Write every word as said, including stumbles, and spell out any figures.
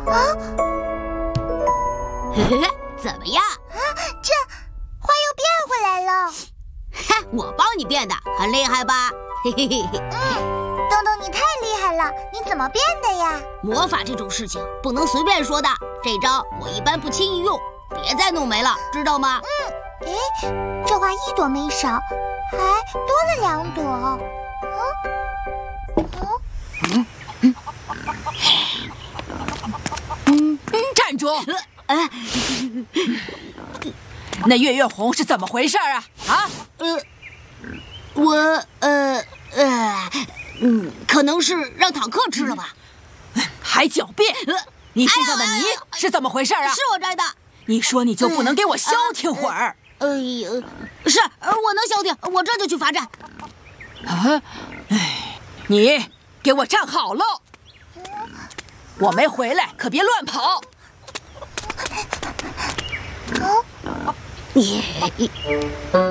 啊！ 嘿嘿，怎么样？ 啊，这花又变回来了。 哈，我帮你变的，很厉害吧？嘿嘿嘿嘿。 嗯，东东你太厉害了，你怎么变的呀？ 魔法这种事情不能随便说的，这招我一般不轻易用，别再弄没了，知道吗？ 嗯，诶，这花一朵没少，还多了两朵。嗯， 嗯嗯嗯，站住！ 哎， 那月月红是怎么回事啊？啊？ 呃，我呃呃，嗯，可能是让坦克吃了吧？ 还狡辩！你身上的泥是怎么回事啊？ 是我摘的。 你说你就不能给我消停会儿？ 哎呀，是，我能消停，我这就去罚站。 啊，哎，你给我站好喽！我没回来，可别乱跑。 嗯， 你。